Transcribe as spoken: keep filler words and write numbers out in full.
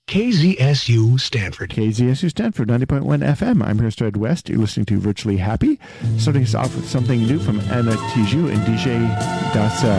K Z S U Stanford. K Z S U Stanford, ninety point one F M. I'm here, Ed West. You're listening to Virtually Happy. Starting us off with something new from Anna Tijoux and D J Das